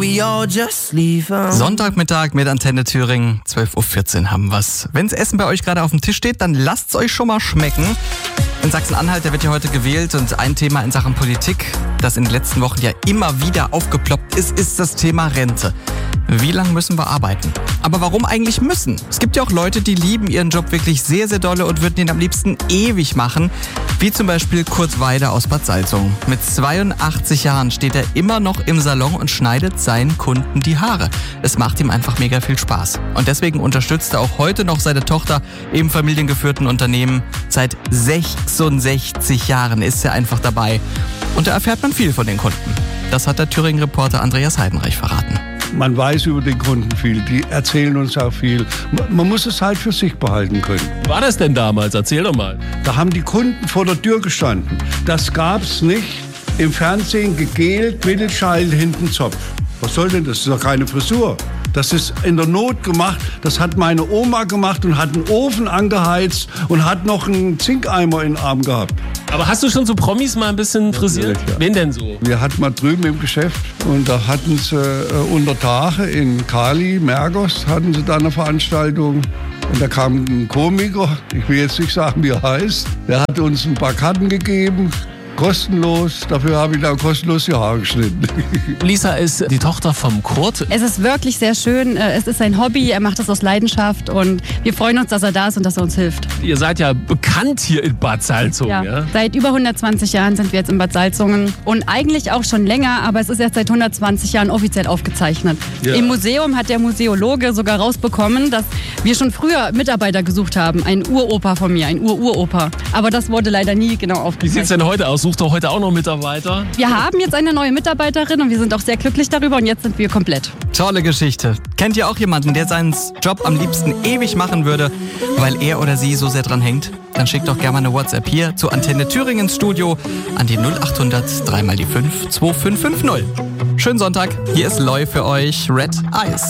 Sonntagmittag mit Antenne Thüringen, 12.14 Uhr haben wir's. Wenn's Essen bei euch gerade auf dem Tisch steht, dann lasst's euch schon mal schmecken. In Sachsen-Anhalt, da wird ja heute gewählt und ein Thema in Sachen Politik, das in den letzten Wochen ja immer wieder aufgeploppt ist das Thema Rente. Wie lange müssen wir arbeiten? Aber warum eigentlich müssen? Es gibt ja auch Leute, die lieben ihren Job wirklich sehr, sehr dolle und würden ihn am liebsten ewig machen. Wie zum Beispiel Kurt Weider aus Bad Salzungen. Mit 82 Jahren steht er immer noch im Salon und schneidet seinen Kunden die Haare. Es macht ihm einfach mega viel Spaß. Und deswegen unterstützt er auch heute noch seine Tochter im familiengeführten Unternehmen. Seit 66 Jahren ist er einfach dabei. Und da erfährt man viel von den Kunden. Das hat der Thüringen-Reporter Andreas Heidenreich verraten. Man weiß über den Kunden viel, die erzählen uns auch viel. Man muss es halt für sich behalten können. Wie war das denn damals? Erzähl doch mal. Da haben die Kunden vor der Tür gestanden. Das gab's nicht. Im Fernsehen gegelt, Mittelscheitel, hinten Zopf. Was soll denn das? Das ist doch keine Frisur. Das ist in der Not gemacht. Das hat meine Oma gemacht und hat einen Ofen angeheizt und hat noch einen Zinkeimer in den Arm gehabt. Aber hast du schon so Promis mal ein bisschen frisiert? Ja. Wen denn so? Wir hatten mal drüben im Geschäft und da hatten sie unter Tage in Kali, Mergos, hatten sie da eine Veranstaltung. Und da kam ein Komiker, ich will jetzt nicht sagen, wie er heißt, der hat uns ein paar Karten gegeben. Kostenlos, dafür habe ich dann kostenlos die Haare geschnitten. Lisa ist die Tochter vom Kurt. Es ist wirklich sehr schön, es ist sein Hobby, er macht es aus Leidenschaft und wir freuen uns, dass er da ist und dass er uns hilft. Ihr seid ja bekannt hier in Bad Salzungen, ja? Seit über 120 Jahren sind wir jetzt in Bad Salzungen und eigentlich auch schon länger, aber es ist erst seit 120 Jahren offiziell aufgezeichnet. Ja. Im Museum hat der Museologe sogar rausbekommen, dass wir schon früher Mitarbeiter gesucht haben. Ein Uropa von mir, ein Uropa. Aber das wurde leider nie genau aufgezeichnet. Wie sieht es denn heute aus? Sucht doch heute auch noch Mitarbeiter? Wir haben jetzt eine neue Mitarbeiterin und wir sind auch sehr glücklich darüber und jetzt sind wir komplett. Tolle Geschichte. Kennt ihr auch jemanden, der seinen Job am liebsten ewig machen würde, weil er oder sie so sehr dran hängt? Dann schickt doch gerne mal eine WhatsApp hier zu Antenne Thüringen ins Studio an die 0800 3 mal die 5 2550. Schönen Sonntag, hier ist Loy für euch, Red Eyes.